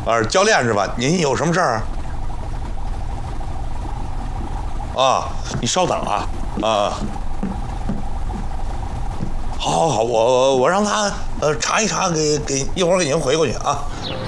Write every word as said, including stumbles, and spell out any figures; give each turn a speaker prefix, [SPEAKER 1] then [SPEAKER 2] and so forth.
[SPEAKER 1] 啊，教练是吧？您有什么事儿？啊，你稍等啊啊！好，好，好，我我让他呃查一查，给给一会儿给您回过去啊。